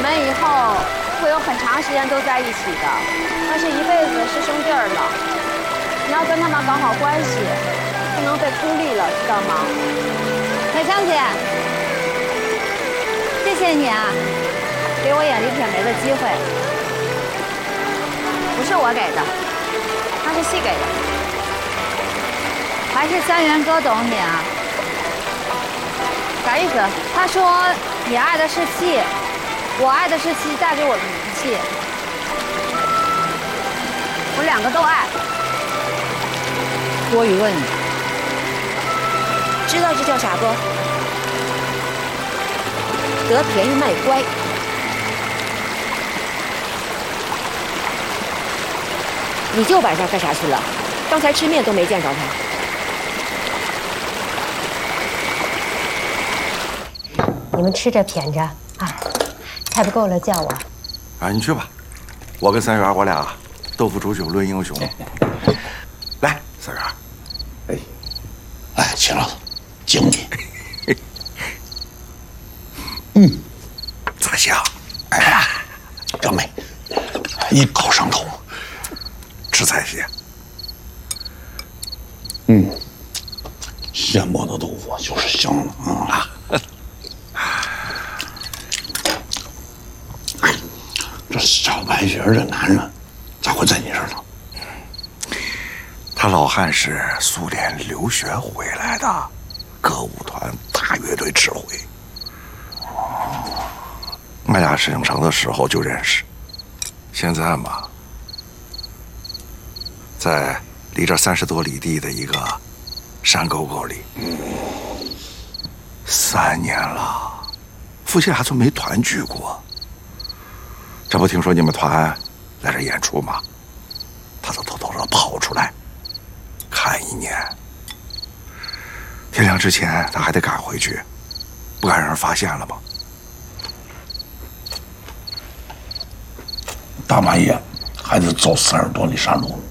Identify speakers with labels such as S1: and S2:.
S1: 们以后会有很长时间都在一起的，而且一辈子师兄弟了。你要跟他们搞好关系，不能被孤立了，知道吗？美香姐，谢谢你啊，给我演李铁梅的机会。不是我给的，他是戏给的。还是三元哥懂你啊？啥意思？他说你爱的是戏，我爱的是戏带给我的名气，我两个都爱。多余问你，知道这叫啥不？得便宜卖乖。你就晚上干啥去了？刚才吃面都没见着他。
S2: 你们吃着谝着啊，菜不够了叫我。
S3: 啊，你去吧，我跟三元我俩豆腐煮酒论英雄。来，三元。
S4: 哎，秦老师，敬你。
S3: 咋香？
S4: 哎呀，真美，一口上头。
S3: 吃菜些。
S4: 现磨的豆腐就是香的啊。这小白雪这男人咋会在你这儿呢？
S3: 他老汉是苏联留学回来的，歌舞团大乐队指挥。俺俩省城的时候就认识，现在嘛，在离这30多里地的一个山沟沟里，3年了，夫妻俩就没团聚过。这不听说你们团来这演出吗？他就偷偷的跑出来看1年。天亮之前他还得赶回去，不敢让人发现了吗？
S4: 大半夜还得走40多里山路。